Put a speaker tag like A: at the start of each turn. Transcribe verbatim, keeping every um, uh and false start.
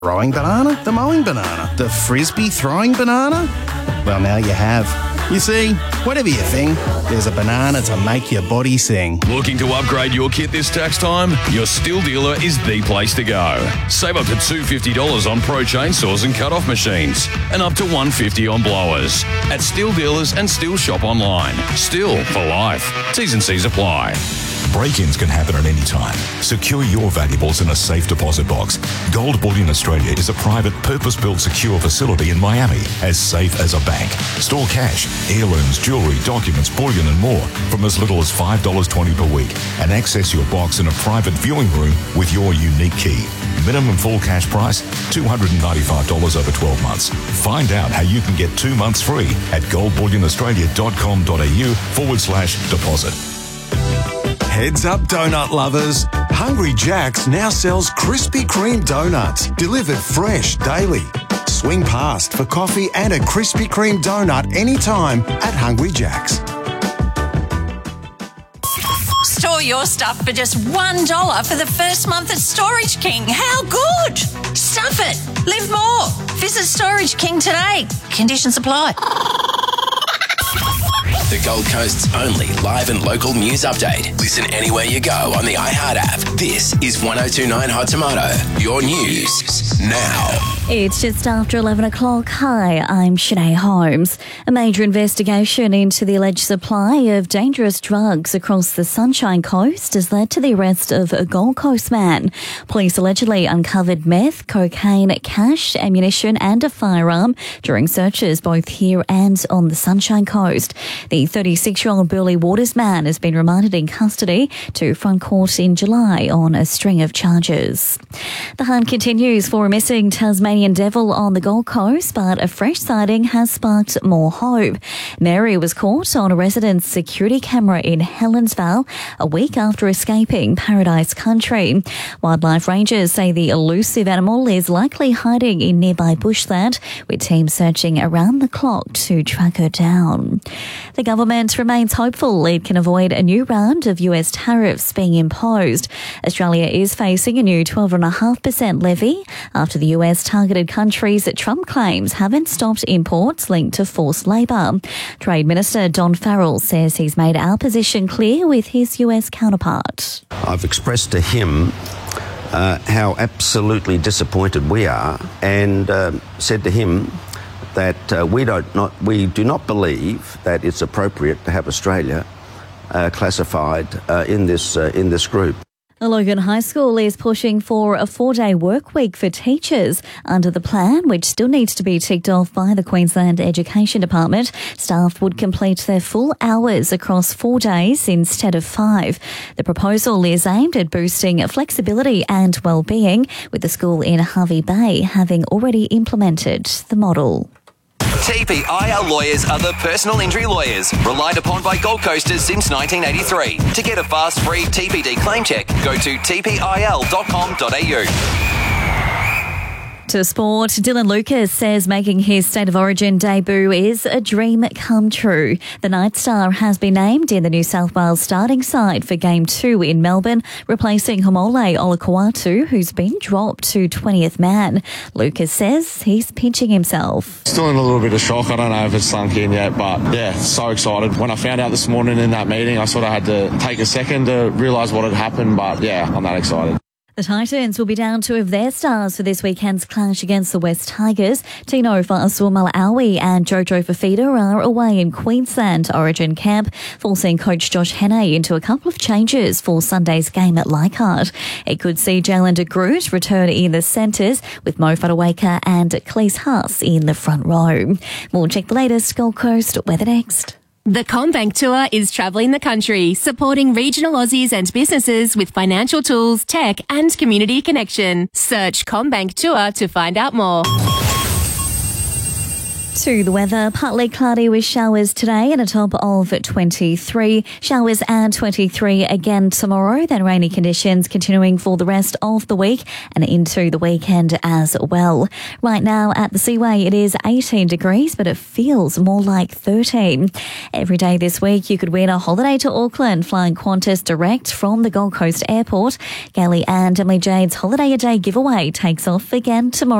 A: throwing banana, the mowing banana, the frisbee throwing banana? Well, now you have. You see, whatever you think, there's a banana to make your body sing.
B: Looking to upgrade your kit this tax time? Your Stihl dealer is the place to go. Save up to two hundred fifty dollars on pro chainsaws and cut-off machines, and up to one hundred fifty dollars on blowers. At Stihl dealers and Stihl shop online. Stihl for life. T's and C's apply.
C: Break-ins can happen at any time. Secure your valuables in a safe deposit box. Gold Bullion Australia is a private, purpose-built secure facility in Miami, as safe as a bank. Store cash, heirlooms, jewellery, documents, bullion and more from as little as five dollars twenty per week, and access your box in a private viewing room with your unique key. Minimum full cash price, two hundred ninety-five dollars over twelve months. Find out how you can get two months free at goldbullionaustralia.com.au forward slash deposit.
D: Heads up, donut lovers. Hungry Jack's now sells Krispy Kreme donuts, delivered fresh daily. Swing past for coffee and a Krispy Kreme donut anytime at Hungry Jack's.
E: Store your stuff for just one dollar for the first month at Storage King. How good? Stuff it. Live more. Visit Storage King today. Conditions apply.
F: The Gold Coast's only live and local news update. Listen anywhere you go on the iHeart app. This is one oh two point nine Hot Tomato. Your news now.
G: It's just after eleven o'clock. Hi, I'm Shanae Holmes. A major investigation into the alleged supply of dangerous drugs across the Sunshine Coast has led to the arrest of a Gold Coast man. Police allegedly uncovered meth, cocaine, cash, ammunition and a firearm during searches both here and on the Sunshine Coast. The thirty-six-year-old Burleigh Waters man has been remanded in custody to front court in July on a string of charges. The hunt continues for a missing Tasmanian devil on the Gold Coast, but a fresh sighting has sparked more hope. Mary was caught on a resident's security camera in Helensvale a week after escaping Paradise Country. Wildlife rangers say the elusive animal is likely hiding in nearby bushland, with teams searching around the clock to track her down. The government remains hopeful it can avoid a new round of U S tariffs being imposed. Australia is facing a new twelve point five percent levy after the U S targeted countries that Trump claims haven't stopped imports linked to forced labour. Trade Minister Don Farrell says he's made our position clear with his U S counterpart.
H: I've expressed to him uh, how absolutely disappointed we are, and uh, said to him that uh, we don't not we do not believe that it's appropriate to have Australia uh, classified uh, in this uh, in this group.
G: Logan High School is pushing for a four-day work week for teachers. Under the plan, which still needs to be ticked off by the Queensland Education Department, staff would complete their full hours across four days instead of five. The proposal is aimed at boosting flexibility and well-being, with the school in Hervey Bay having already implemented the model.
F: T P I L lawyers are the personal injury lawyers relied upon by Gold Coasters since nineteen eighty-three. To get a fast, free T P D claim check, go to t p i l dot com dot a u.
G: To sport, Dylan Lucas says making his State of Origin debut is a dream come true. The Night Star has been named in the New South Wales starting side for Game two in Melbourne, replacing Homole Olakau'atu, who's been dropped to twentieth man. Lucas says he's pinching himself.
I: Still in a little bit of shock. I don't know if it's sunk in yet, but yeah, so excited. When I found out this morning in that meeting, I sort of had to take a second to realise what had happened, but yeah, I'm that excited.
G: The Titans will be down two of their stars for this weekend's clash against the West Tigers. Tino Fa'asuamaleaui and Jojo Fafita are away in Queensland Origin camp, forcing coach Josh Hannay into a couple of changes for Sunday's game at Leichhardt. It could see Jalen de Groot return in the centres, with Mo Whatuweka and Cleese Haas in the front row. We'll check the latest Gold Coast weather next.
J: The CommBank Tour is travelling the country, supporting regional Aussies and businesses with financial tools, tech and community connection. Search CommBank Tour to find out more.
G: To the weather, partly cloudy with showers today and a top of twenty-three. Showers and twenty-three again tomorrow, then rainy conditions continuing for the rest of the week and into the weekend as well. Right now at the Seaway, it is eighteen degrees, but it feels more like thirteen. Every day this week, you could win a holiday to Auckland flying Qantas direct from the Gold Coast Airport. Gaily and Emily Jade's Holiday a Day giveaway takes off again tomorrow.